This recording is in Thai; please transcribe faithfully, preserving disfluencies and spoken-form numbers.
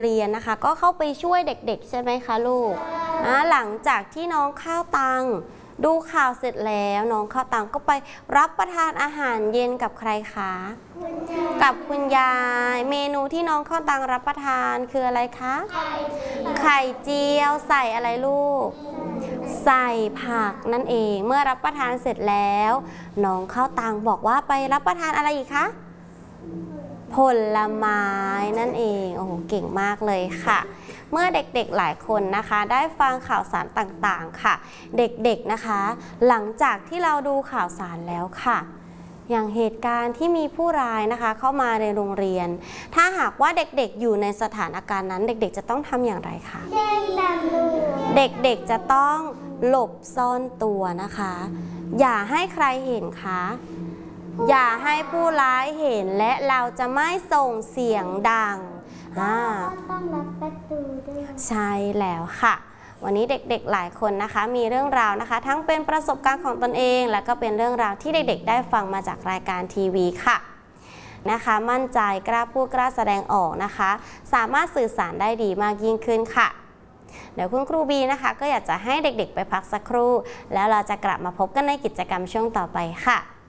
เรียนนะคะก็เข้าไปช่วยเด็กๆใช่ไหมคะลูกนะหลังจากที่น้องข้าวตังดูข่าวเสร็จแล้วน้องข้าวตังก็ไปรับประทานอาหารเย็นกับใครคะกับคุณยายเมนูที่น้องข้าวตังรับประทานคืออะไรคะไข่เจียวใส่อะไรลูกใส่ผักนั่นเองเมื่อรับประทานเสร็จแล้วน้องข้าวตังบอกว่าไปรับประทานอะไรอีกคะผลไม้นั่นเองโอ้โหเก่งมากเลยค่ะเมื่อเด็กๆหลายคนนะคะได้ฟังข่าวสารต่างๆค่ะเด็กๆนะคะหลังจากที่เราดูข่าวสารแล้วค่ะอย่างเหตุการณ์ที่มีผู้ร้ายนะคะเข้ามาในโรงเรียนถ้าหากว่าเด็กๆอยู่ในสถานการณ์นั้นเด็กๆจะต้องทำอย่างไรคะเด็กๆจะต้องหลบซ่อนตัวนะคะอย่าให้ใครเห็นคะอย่าให้ผู้ร้ายเห็นและเราจะไม่ส่งเสียงดังอ่าต้องล็อกประตูด้วยใช่แล้วค่ะวันนี้เด็กๆหลายคนนะคะมีเรื่องราวนะคะทั้งเป็นประสบการณ์ของตนเองและก็เป็นเรื่องราวที่เด็กๆได้ฟังมาจากรายการทีวีค่ะนะคะมั่นใจกล้าพูดกล้าแสดงออกนะคะสามารถสื่อสารได้ดีมากยิ่งขึ้นค่ะเดี๋ยวคุณครูบีนะคะก็อยากจะให้เด็กๆไปพักสักครู่แล้วเราจะกลับมาพบกันในกิจกรรมช่วงต่อไปค่ะ